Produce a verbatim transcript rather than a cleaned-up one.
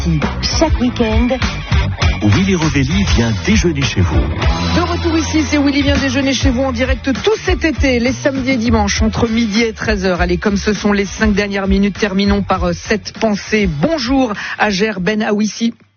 Chaque week-end, Willy Rovelli vient déjeuner chez vous. De retour ici, c'est Willy vient déjeuner chez vous en direct tout cet été, les samedis et dimanches, entre midi et treize heures. Allez, comme ce sont les cinq dernières minutes, terminons par cette pensée. Bonjour à Ger Ben Awissi.